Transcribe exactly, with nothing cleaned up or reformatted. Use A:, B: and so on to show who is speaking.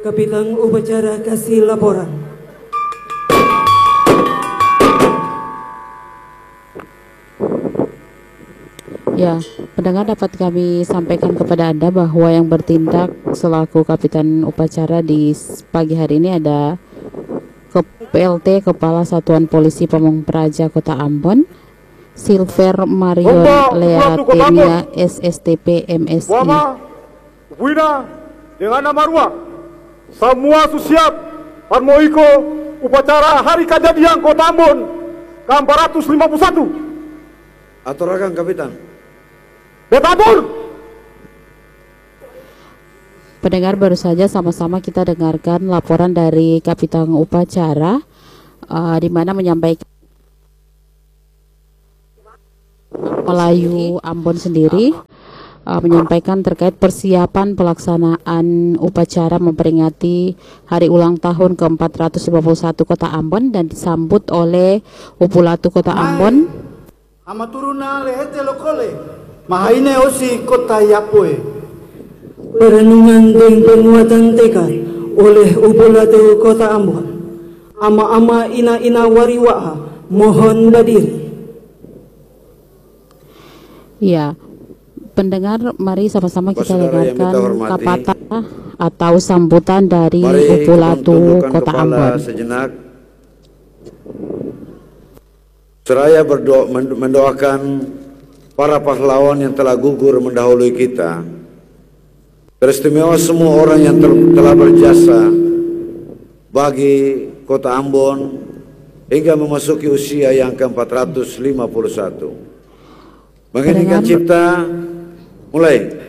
A: Kapitan upacara kasih laporan.
B: Ya, pendengar, dapat kami sampaikan kepada Anda bahwa yang bertindak selaku Kapitan Upacara di pagi hari ini ada ke P L T Kepala Satuan Polisi Pamung Praja Kota Ambon, Silver Marion Leatenia S S T P M S I.
C: Wina dengan Marwa, semua siap Parmoiko upacara hari kejadian Kota Ambon ke empat ratus lima puluh satu.
D: Aturakan Kapitan.
C: Betabur.
B: Pendengar, baru saja sama-sama kita dengarkan laporan dari Kapitan Upacara uh, di mana menyampaikan Melayu Ambon sendiri uh, menyampaikan terkait persiapan pelaksanaan upacara memperingati hari ulang tahun ke empat ratus lima puluh satu Kota Ambon dan disambut oleh Upulatu Kota Ambon.
E: Amaturuna lehete lokole mahaine osi Kota Yapoe.
A: Perenungan dan penguatan tekad oleh Upulatu Kota Ambon. Ama-ama ina-ina wariwaha mohon berdiri.
B: Ya, pendengar, mari sama-sama kita dengarkan kapata atau sambutan dari Upulatu Kota Ambon.
D: Sejenak. Seraya berdoa, mendoakan para pahlawan yang telah gugur mendahului kita. Teristimewa semua orang yang telah berjasa bagi Kota Ambon hingga memasuki usia yang ke empat ratus lima puluh satu. Menginginkan cipta, mulai.